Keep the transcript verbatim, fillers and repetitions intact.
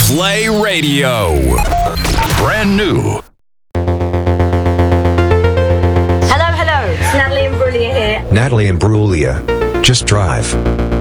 Play Radio. Brand new. Hello, hello. It's Natalie Imbruglia here. Natalie Imbruglia. Just drive.